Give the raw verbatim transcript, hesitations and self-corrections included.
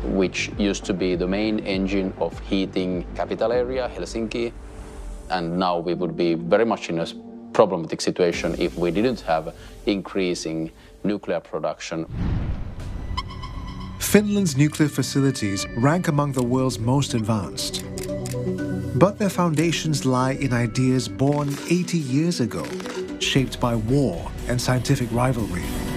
which used to be the main engine of heating capital area, Helsinki. And now we would be very much in a problematic situation if we didn't have increasing nuclear production. Finland's nuclear facilities rank among the world's most advanced. But their foundations lie in ideas born eighty years ago, shaped by war and scientific rivalry.